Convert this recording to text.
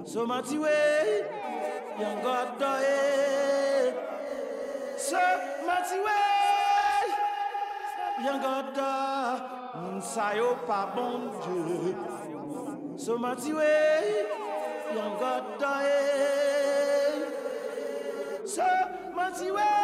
So matiwe, young God die. So matiwe, young God die. Sayo pas bon Dieu. So matiwe, young God die. So matiwe.